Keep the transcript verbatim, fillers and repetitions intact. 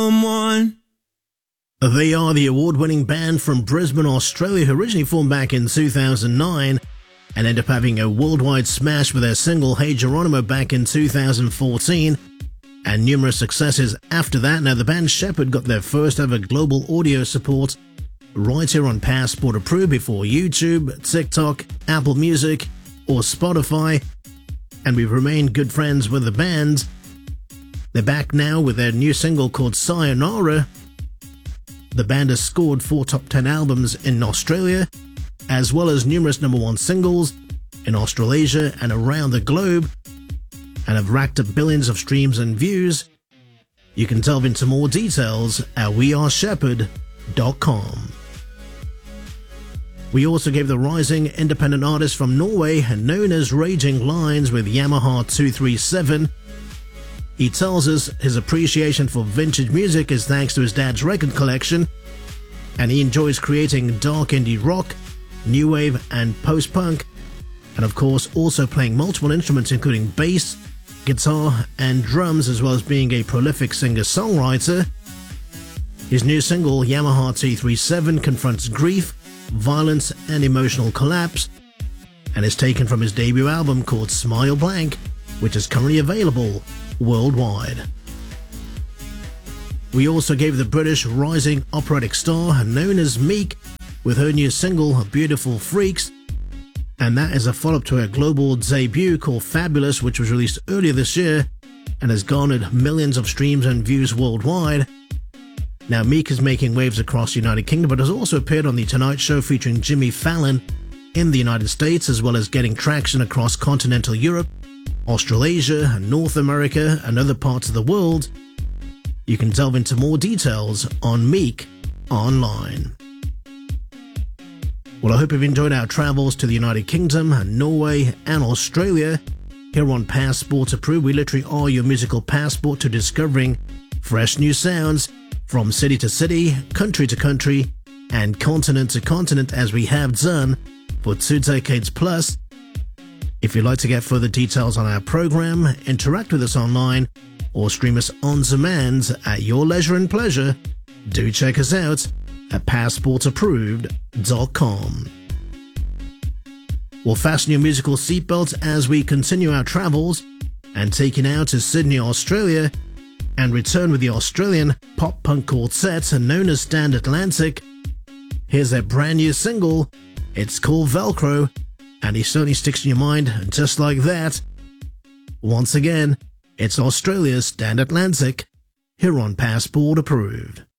Someone. They are the award-winning band from Brisbane, Australia, who originally formed back in two thousand nine and ended up having a worldwide smash with their single Hey Geronimo back in two thousand fourteen and numerous successes after that. Now, the band Shepherd got their first ever global audio support right here on Passport Approved before YouTube, TikTok, Apple Music, or Spotify, and we've remained good friends with the band. They're back now with their new single called Sayonara. The band has scored four top ten albums in Australia, as well as numerous number one singles in Australasia and around the globe, and have racked up billions of streams and views. You can delve into more details at we are shepherd dot com. We also gave the rising independent artist from Norway, known as Raging Lines, with Yamaha two three seven. He tells us his appreciation for vintage music is thanks to his dad's record collection, and he enjoys creating dark indie rock, new wave, and post-punk, and of course also playing multiple instruments including bass, guitar, and drums, as well as being a prolific singer-songwriter. His new single, Yamaha two three seven, confronts grief, violence, and emotional collapse, and is taken from his debut album called Smile Blank, which is currently available worldwide. We also gave the British rising operatic star known as Meek with her new single Beautiful Freaks, and that is a follow-up to her global debut called Fabulous, which was released earlier this year and has garnered millions of streams and views worldwide. Now, Meek is making waves across the United Kingdom, but has also appeared on The Tonight Show featuring Jimmy Fallon in the United States, as well as getting traction across continental Europe, Australasia, North America, and other parts of the world. You can delve into more details on Meek online. Well, I hope you've enjoyed our travels to the United Kingdom, Norway, and Australia. Here on Passport Approved, we literally are your musical passport to discovering fresh new sounds from city to city, country to country, and continent to continent, as we have done for two decades plus. If you'd like to get further details on our program, interact with us online, or stream us on demand at your leisure and pleasure, do check us out at passport approved dot com. We'll fasten your musical seatbelts as we continue our travels and take you now to Sydney, Australia, and return with the Australian pop-punk quartet known as Stand Atlantic. Here's their brand new single. It's called Velcro, and he certainly sticks in your mind just like that. Once again, it's Australia's Stand Atlantic, here on Passport Approved.